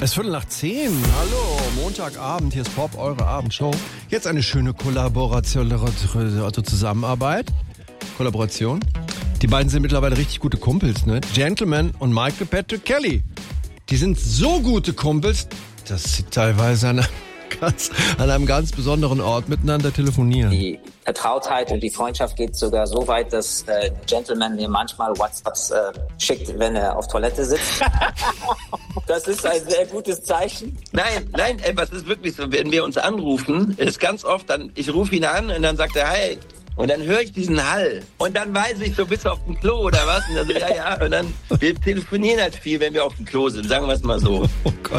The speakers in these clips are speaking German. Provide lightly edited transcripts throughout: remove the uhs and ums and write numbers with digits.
Es ist 9:15. Hallo, Montagabend, hier ist Pop, eure Abendshow. Jetzt eine schöne Kollaboration, also Zusammenarbeit. Kollaboration. Die beiden sind mittlerweile richtig gute Kumpels, ne? Gentleman und Michael Patrick Kelly. Die sind so gute Kumpels, dass sie teilweise an einem ganz besonderen Ort miteinander telefonieren. Die Vertrautheit und die Freundschaft geht sogar so weit, dass Gentleman mir manchmal WhatsApps schickt, wenn er auf Toilette sitzt. Das ist ein sehr gutes Zeichen. Nein, was ist wirklich so, wenn wir uns anrufen, ist ganz oft dann, ich rufe ihn an und dann sagt er, hi. Und dann höre ich diesen Hall. Und dann weiß ich, so bist du auf dem Klo oder was? Und dann so, ja. Und dann, wir telefonieren halt viel, wenn wir auf dem Klo sind. Sagen wir es mal so. Oh Gott.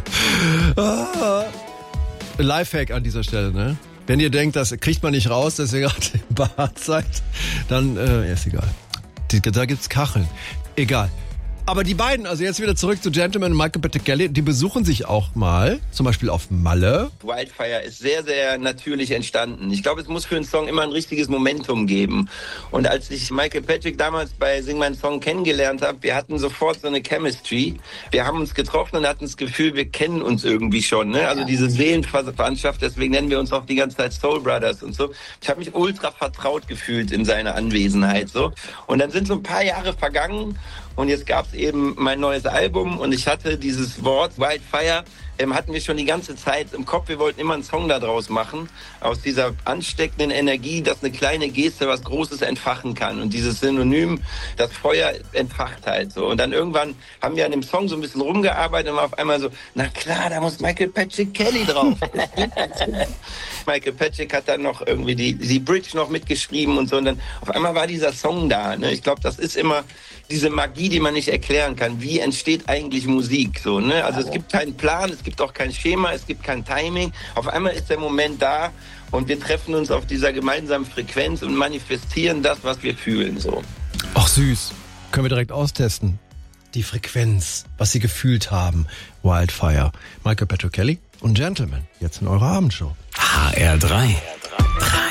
Lifehack an dieser Stelle, ne? Wenn ihr denkt, das kriegt man nicht raus, dass ihr gerade im Bad seid, dann ist egal. Da gibt's Kacheln. Egal. Aber die beiden, also jetzt wieder zurück zu Gentleman und Michael Patrick Kelly, die besuchen sich auch mal, zum Beispiel auf Malle. Wildfire ist sehr, sehr natürlich entstanden. Ich glaube, es muss für einen Song immer ein richtiges Momentum geben. Und als ich Michael Patrick damals bei Sing meinen Song kennengelernt habe, wir hatten sofort so eine Chemistry. Wir haben uns getroffen und hatten das Gefühl, wir kennen uns irgendwie schon. Ne? Also diese Seelenverwandtschaft, deswegen nennen wir uns auch die ganze Zeit Soul Brothers und so. Ich habe mich ultra vertraut gefühlt in seiner Anwesenheit. So. Und dann sind so ein paar Jahre vergangen. Und jetzt gab es eben mein neues Album und ich hatte dieses Wort Wildfire, hatten wir schon die ganze Zeit im Kopf. Wir wollten immer einen Song da draus machen, aus dieser ansteckenden Energie, dass eine kleine Geste was Großes entfachen kann. Und dieses Synonym, das Feuer entfacht halt so. Und dann irgendwann haben wir an dem Song so ein bisschen rumgearbeitet und war auf einmal so, na klar, da muss Michael Patrick Kelly drauf. Michael Patrick hat dann noch irgendwie die Bridge noch mitgeschrieben und so. Und dann auf einmal war dieser Song da. Ne? Ich glaube, das ist immer diese Magie, die man nicht erklären kann. Wie entsteht eigentlich Musik? So, ne? Also es gibt keinen Plan, es gibt auch kein Schema, es gibt kein Timing. Auf einmal ist der Moment da und wir treffen uns auf dieser gemeinsamen Frequenz und manifestieren das, was wir fühlen. So. Ach süß, können wir direkt austesten. Die Frequenz, was sie gefühlt haben. Wildfire, Michael Patrick Kelly und Gentleman, jetzt in eurer Abendshow. HR3.